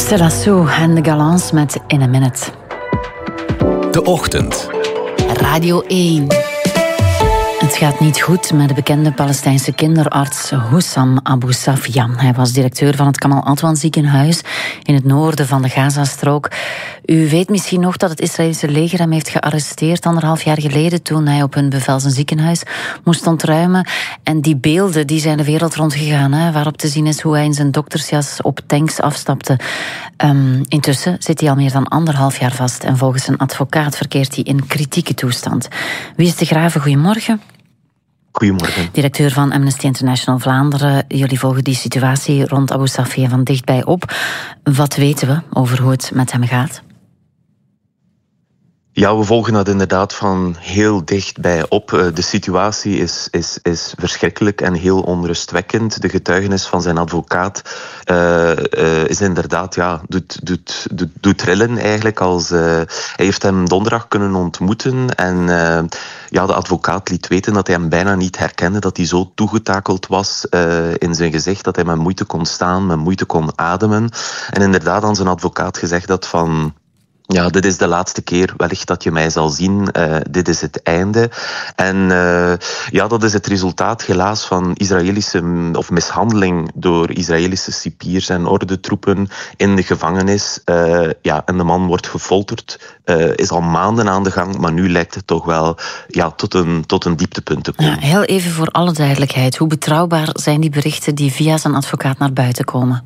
Selassou en de Galants met In a Minute. De Ochtend. Radio 1. Het gaat niet goed met de bekende Palestijnse kinderarts Hussam Abu Safia. Hij was directeur van het Kamal Adwan ziekenhuis in het noorden van de Gazastrook. U weet misschien nog dat het Israëlische leger hem heeft gearresteerd 1,5 jaar geleden toen hij op hun bevel zijn ziekenhuis moest ontruimen. En die beelden die zijn de wereld rondgegaan, waarop te zien is hoe hij in zijn doktersjas op tanks afstapte. Intussen zit hij al meer dan 1,5 jaar vast en volgens zijn advocaat verkeert hij in kritieke toestand. Wie is de Graven? Goedemorgen. Goedemorgen. Directeur van Amnesty International Vlaanderen. Jullie volgen die situatie rond Abu Safia van dichtbij op. Wat weten we over hoe het met hem gaat? Ja, we volgen dat inderdaad van heel dichtbij op. De situatie is verschrikkelijk en heel onrustwekkend. De getuigenis van zijn advocaat is inderdaad, doet trillen eigenlijk. Hij heeft hem donderdag kunnen ontmoeten en de advocaat liet weten dat hij hem bijna niet herkende, dat hij zo toegetakeld was in zijn gezicht, dat hij met moeite kon staan, met moeite kon ademen. En inderdaad aan zijn advocaat gezegd dat van... Ja, dit is de laatste keer wellicht dat je mij zal zien. Dit is het einde. En dat is het resultaat helaas van Israëlische mishandeling door Israëlische cipiers en ordentroepen in de gevangenis. En de man wordt gefolterd. Is al maanden aan de gang, maar nu lijkt het toch wel tot een dieptepunt te komen. Ja, heel even voor alle duidelijkheid. Hoe betrouwbaar zijn die berichten die via zijn advocaat naar buiten komen?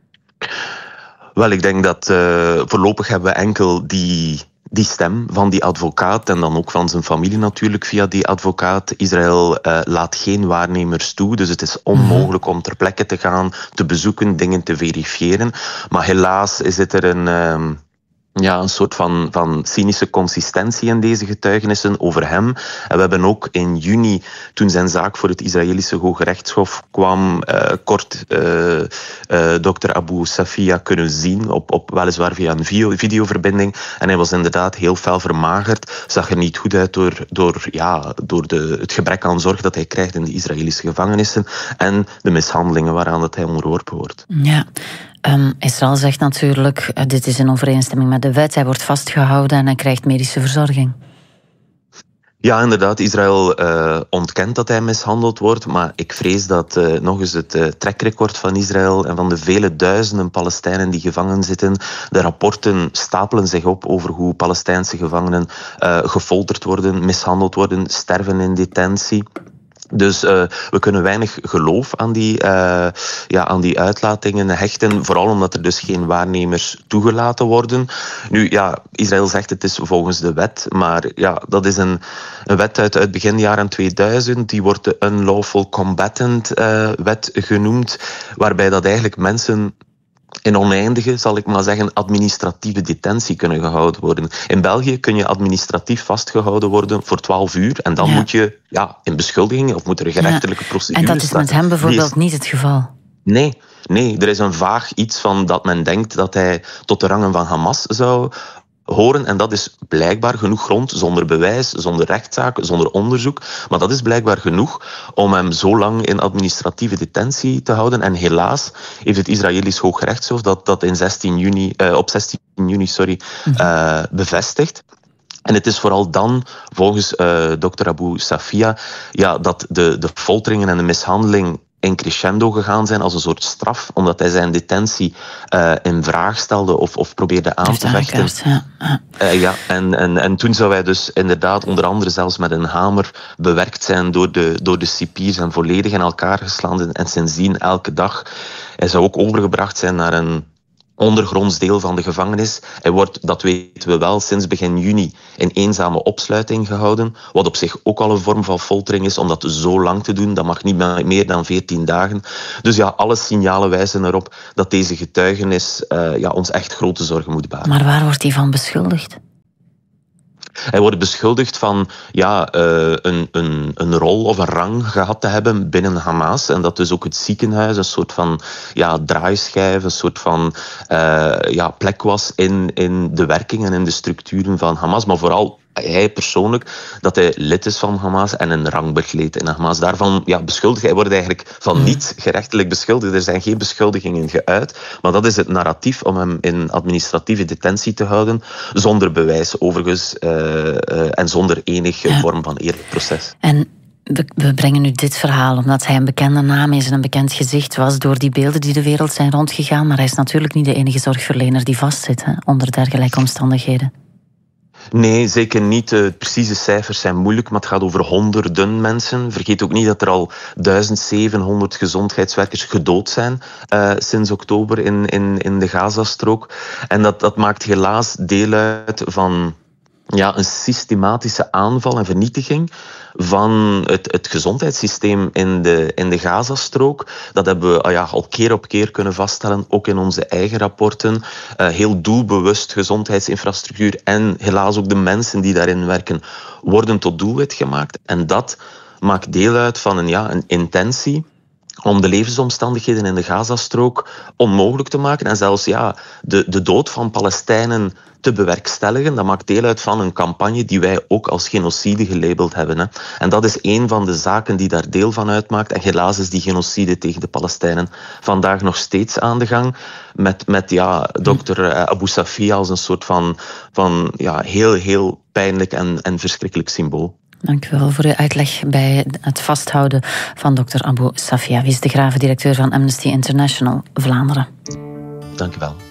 Wel, ik denk dat voorlopig hebben we enkel die stem van die advocaat en dan ook van zijn familie natuurlijk via die advocaat. Israël laat geen waarnemers toe, dus het is onmogelijk om ter plekke te gaan, te bezoeken, dingen te verifiëren. Maar helaas zit er een soort van cynische consistentie in deze getuigenissen over hem. En we hebben ook in juni, toen zijn zaak voor het Israëlische Hoge Rechtshof kwam, kort dokter Abu Safia kunnen zien, op weliswaar via een videoverbinding. En hij was inderdaad heel fel vermagerd, zag er niet goed uit door het gebrek aan zorg dat hij krijgt in de Israëlische gevangenissen en de mishandelingen waaraan dat hij onderworpen wordt. Ja. Israël zegt natuurlijk, dit is in overeenstemming met de wet, hij wordt vastgehouden en hij krijgt medische verzorging. Ja, inderdaad, Israël ontkent dat hij mishandeld wordt, maar ik vrees dat nog eens het trackrecord van Israël en van de vele duizenden Palestijnen die gevangen zitten, de rapporten stapelen zich op over hoe Palestijnse gevangenen gefolterd worden, mishandeld worden, sterven in detentie. Dus we kunnen weinig geloof aan die uitlatingen hechten, vooral omdat er dus geen waarnemers toegelaten worden. Nu, Israël zegt het is volgens de wet, maar dat is een wet uit begin jaren 2000, die wordt de Unlawful Combatant wet genoemd, waarbij dat eigenlijk mensen in oneindige, zal ik maar zeggen, administratieve detentie kunnen gehouden worden. In België kun je administratief vastgehouden worden voor 12 uur en dan moet je in beschuldiging of moet er een gerechtelijke procedure En dat is met hem bijvoorbeeld niet het geval? Nee, er is een vaag iets van dat men denkt dat hij tot de rangen van Hamas zou horen. En dat is blijkbaar genoeg grond, zonder bewijs, zonder rechtszaak, zonder onderzoek. Maar dat is blijkbaar genoeg om hem zo lang in administratieve detentie te houden. En helaas heeft het Israëlisch Hooggerechtshof dat op 16 juni bevestigd. En het is vooral dan, volgens dokter Abu Safia, dat de folteringen en de mishandeling in crescendo gegaan zijn als een soort straf, omdat hij zijn detentie in vraag stelde of probeerde aan te vechten. En toen zou hij dus inderdaad onder andere zelfs met een hamer bewerkt zijn door de cipiers en volledig in elkaar geslaan en sindsdien elke dag. Hij zou ook overgebracht zijn naar een ondergronds deel van de gevangenis. Hij wordt, dat weten we wel, sinds begin juni in eenzame opsluiting gehouden, wat op zich ook al een vorm van foltering is, om dat zo lang te doen. Dat mag niet meer dan 14 dagen. Dus alle signalen wijzen erop dat deze getuigenis ons echt grote zorgen moet baren. Maar waar wordt hij van beschuldigd? Hij wordt beschuldigd van een rol of een rang gehad te hebben binnen Hamas. En dat dus ook het ziekenhuis een soort van draaischijf, een soort van plek was in de werking en in de structuren van Hamas. Maar vooral hij persoonlijk, dat hij lid is van Hamas en een rang bekleedt in Hamas. Daarvan beschuldigd. Hij wordt eigenlijk van niet gerechtelijk beschuldigd. Er zijn geen beschuldigingen geuit. Maar dat is het narratief om hem in administratieve detentie te houden. Zonder bewijs overigens. En zonder enige vorm van eerlijk proces. En we brengen nu dit verhaal omdat hij een bekende naam is en een bekend gezicht was door die beelden die de wereld zijn rondgegaan. Maar hij is natuurlijk niet de enige zorgverlener die vastzit onder dergelijke omstandigheden. Nee, zeker niet. De precieze cijfers zijn moeilijk, maar het gaat over honderden mensen. Vergeet ook niet dat er al 1700 gezondheidswerkers gedood zijn sinds oktober in de Gazastrook. En dat maakt helaas deel uit van een systematische aanval en vernietiging van het gezondheidssysteem in de Gazastrook. Dat hebben we al keer op keer kunnen vaststellen, ook in onze eigen rapporten. Heel doelbewust gezondheidsinfrastructuur en helaas ook de mensen die daarin werken worden tot doelwit gemaakt. En dat maakt deel uit van een intentie om de levensomstandigheden in de Gazastrook onmogelijk te maken en zelfs de dood van Palestijnen te bewerkstelligen. Dat maakt deel uit van een campagne die wij ook als genocide gelabeld hebben. Hè. En dat is een van de zaken die daar deel van uitmaakt. En helaas is die genocide tegen de Palestijnen vandaag nog steeds aan de gang. Met dokter Abu Safia als een soort van heel, heel pijnlijk en verschrikkelijk symbool. Dank u wel voor uw uitleg bij het vasthouden van dokter Abu Safia. Wies de Grave, directeur van Amnesty International Vlaanderen. Dank u wel.